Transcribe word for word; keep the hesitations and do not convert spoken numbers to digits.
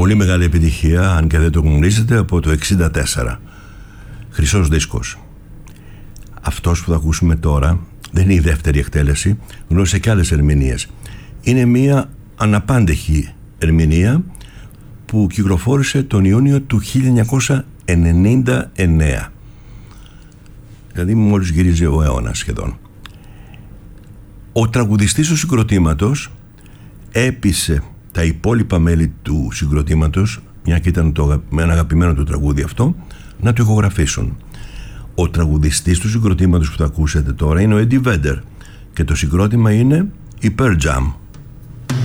Πολύ μεγάλη επιτυχία, αν και δεν το γνωρίζετε, από το εξήντα τέσσερα. Χρυσός δίσκος. Αυτός που θα ακούσουμε τώρα δεν είναι η δεύτερη εκτέλεση, γνώρισε και άλλες ερμηνείες. Είναι μια αναπάντεχη ερμηνεία που κυκλοφόρησε τον Ιούνιο του χίλια εννιακόσια ενενήντα εννέα. Δηλαδή μόλις γύριζε ο αιώνας σχεδόν. Ο τραγουδιστής του συγκροτήματος έπεισε τα υπόλοιπα μέλη του συγκροτήματος, μια και ήταν το, με ένα αγαπημένο του τραγούδι αυτό, να το ηχογραφήσουν. Ο τραγουδιστής του συγκροτήματος που θα ακούσετε τώρα είναι ο Eddie Vedder και το συγκρότημα είναι η Pearl Jam.